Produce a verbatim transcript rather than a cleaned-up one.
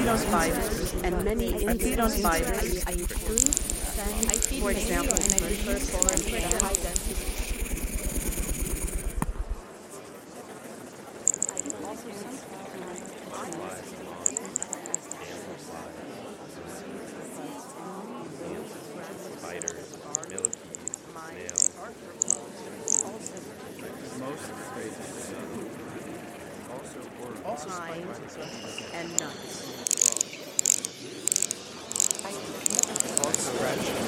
feed on spiders and many I feed on spiders. I, I eat fruit. I feed for example, and I prefer forest with a high density. Spiders, millipedes, snails. Most of the phrases also Pine and nuts. also ratchet.